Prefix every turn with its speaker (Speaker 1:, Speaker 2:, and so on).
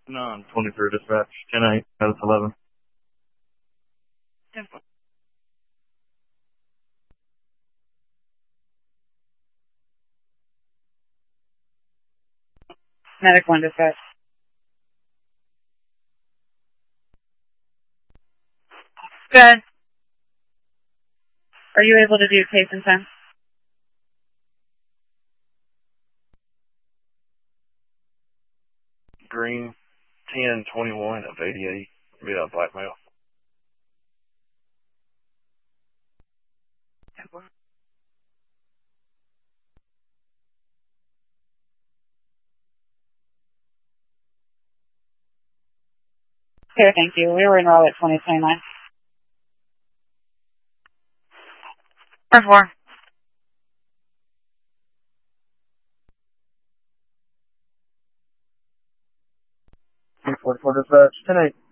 Speaker 1: No, 23 dispatch. 10-8, that's 11.
Speaker 2: Medic 1 dispatch. Good. Are you able to do case in time?
Speaker 1: Green, 10-21 of 88. Via blackmail.
Speaker 2: Okay, thank you. We were enrolled at 2029. 4-4.
Speaker 1: 44 dispatch. 10-8.